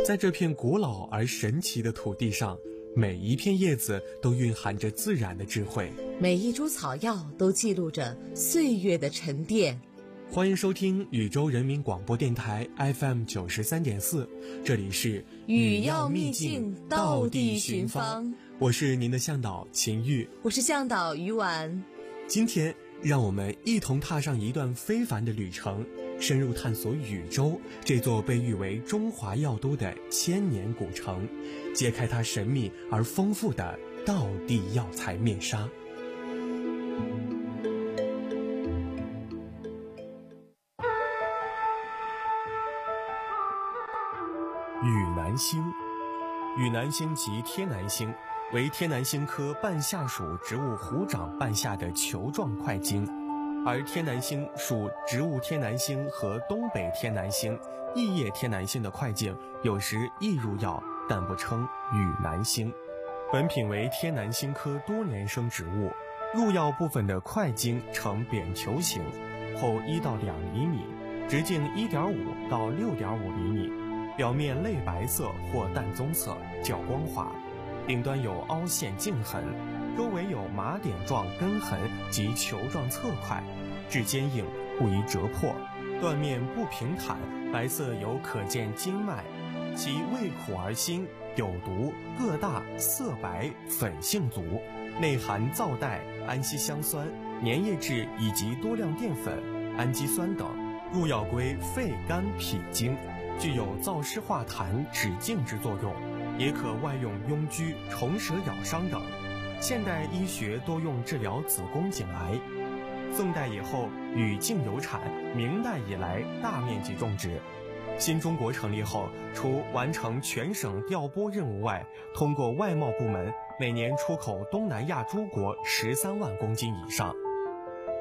在这片古老而神奇的土地上，每一片叶子都蕴含着自然的智慧， 每一株草药都记录着岁月的沉淀。 欢迎收听宇宙人民广播电台 FM 93.4，这里是语要秘境，道地寻芳。 我是您的向导秦玉， 我是向导于婉。 今天让我们一同踏上一段非凡的旅程，深入探索禹州这座被誉为中华药都的千年古城，揭开它神秘而丰富的道地药材面纱。羽南星，羽南星即天南星，为天南星科半夏属植物虎掌半夏的球状块茎，而天南星属植物天南星和东北天南星、异叶天南星的块茎有时亦入药，但不称羽南星。本品为天南星科多年生植物，入药部分的块茎呈扁球形，厚1到2厘米，直径1.5到6.5厘米，表面类白色或淡棕色，较光滑，顶端有凹陷茎痕，周围有麻点状根痕及球状侧块，质坚硬，不易折破，断面不平坦，白色有可见筋脉，其味苦而辛，有毒，个大，色白，粉性足，内含皂带、氨烯香酸、粘液质以及多量淀粉、氨基酸等，入药归肺、肝、脾经，具有燥湿化痰、止痉之作用，也可外用痈疽、虫蛇咬伤等。现代医学多用治疗子宫颈癌。宋代以后与茎有产，明代以来大面积种植。新中国成立后，除完成全省调拨任务外，通过外贸部门每年出口东南亚诸国13万公斤以上。